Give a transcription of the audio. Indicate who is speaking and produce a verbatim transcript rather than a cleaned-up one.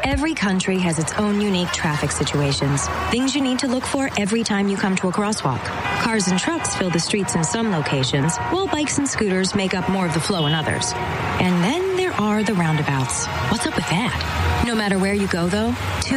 Speaker 1: Every country has its own unique traffic situations, things you need to look for every time you come to a crosswalk. Cars and trucks fill the streets in some locations, while bikes and scooters make up more of the flow in others. And then there are the roundabouts. What's up with that? No matter where you go, though, two